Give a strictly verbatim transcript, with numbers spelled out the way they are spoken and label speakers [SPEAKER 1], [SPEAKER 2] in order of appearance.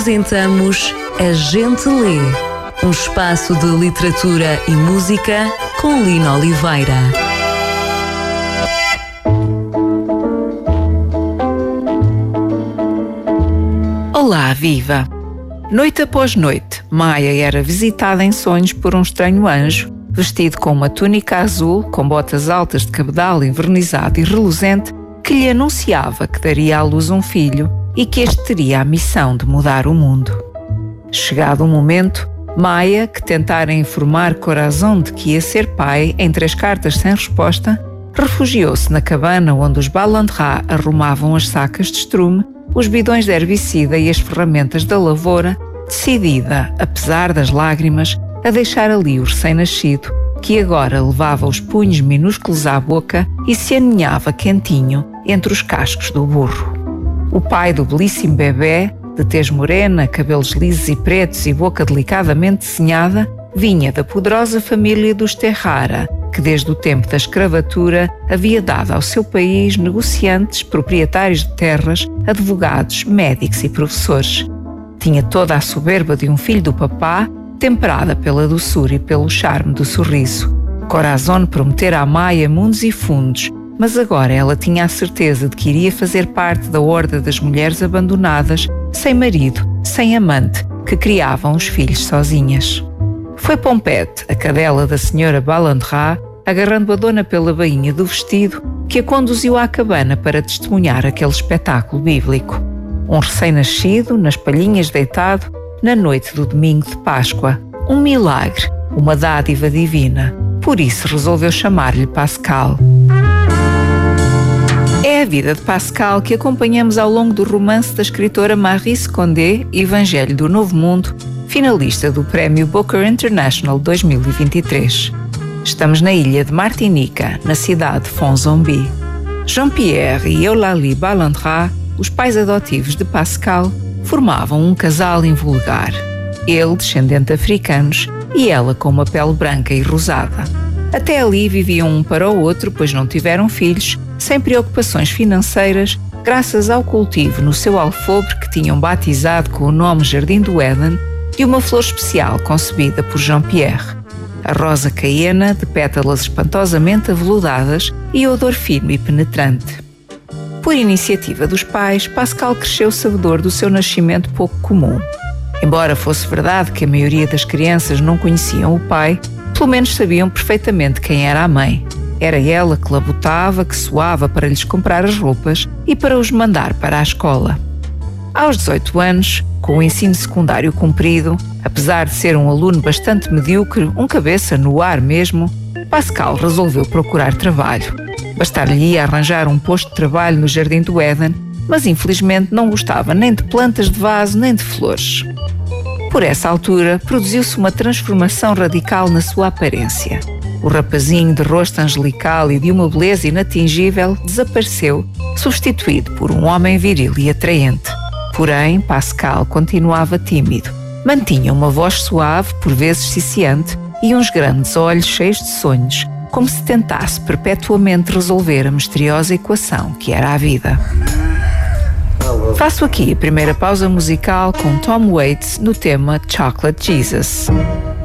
[SPEAKER 1] Apresentamos A Gente Lê, um espaço de literatura e música com Lina Oliveira.
[SPEAKER 2] Olá, viva! Noite após noite, Maia era visitada em sonhos por um estranho anjo, vestido com uma túnica azul, com botas altas de cabedal envernizado e reluzente, que lhe anunciava que daria à luz um filho e que este teria a missão de mudar o mundo. Chegado o momento, Maia, que tentara informar Corazon de que ia ser pai em três cartas sem resposta, refugiou-se na cabana onde os Balandrá arrumavam as sacas de estrume, os bidões de herbicida e as ferramentas da lavoura, decidida, apesar das lágrimas, a deixar ali o recém-nascido, que agora levava os punhos minúsculos à boca e se aninhava quentinho entre os cascos do burro. O pai do belíssimo bebê, de tez morena, cabelos lisos e pretos e boca delicadamente desenhada, vinha da poderosa família dos Terrara, que desde o tempo da escravatura havia dado ao seu país negociantes, proprietários de terras, advogados, médicos e professores. Tinha toda a soberba de um filho do papá, temperada pela doçura e pelo charme do sorriso. Corazon prometera a Maia mundos e fundos, mas agora ela tinha a certeza de que iria fazer parte da horda das mulheres abandonadas, sem marido, sem amante, que criavam os filhos sozinhas. Foi Pompete, a cadela da senhora Balandrá, agarrando a dona pela bainha do vestido, que a conduziu à cabana para testemunhar aquele espetáculo bíblico. Um recém-nascido, nas palhinhas deitado, na noite do domingo de Páscoa. Um milagre, uma dádiva divina. Por isso resolveu chamar-lhe Pascal. É a vida de Pascal que acompanhamos ao longo do romance da escritora Maryse Condé, Evangelho do Novo Mundo, finalista do Prémio Booker International dois mil e vinte e três. Estamos na ilha de Martinica, na cidade de Fonzombi. Jean-Pierre e Eulalie Balandrá, os pais adotivos de Pascal, formavam um casal invulgar. Ele, descendente de africanos, e ela com uma pele branca e rosada. Até ali viviam um para o outro, pois não tiveram filhos, sem preocupações financeiras, graças ao cultivo no seu alfobre que tinham batizado com o nome Jardim do Éden, de uma flor especial concebida por Jean-Pierre. A rosa caiena, de pétalas espantosamente aveludadas e odor fino e penetrante. Por iniciativa dos pais, Pascal cresceu sabedor do seu nascimento pouco comum. Embora fosse verdade que a maioria das crianças não conheciam o pai, pelo menos sabiam perfeitamente quem era a mãe. Era ela que labutava, que suava para lhes comprar as roupas e para os mandar para a escola. Aos dezoito anos, com o ensino secundário cumprido, apesar de ser um aluno bastante medíocre, um cabeça no ar mesmo, Pascal resolveu procurar trabalho. Bastar-lhe arranjar um posto de trabalho no Jardim do Éden, mas infelizmente não gostava nem de plantas de vaso nem de flores. Por essa altura, produziu-se uma transformação radical na sua aparência. O rapazinho de rosto angelical e de uma beleza inatingível desapareceu, substituído por um homem viril e atraente. Porém, Pascal continuava tímido. Mantinha uma voz suave, por vezes ciciante, e uns grandes olhos cheios de sonhos, como se tentasse perpetuamente resolver a misteriosa equação que era a vida. Faço aqui a primeira pausa musical com Tom Waits no tema Chocolate Jesus.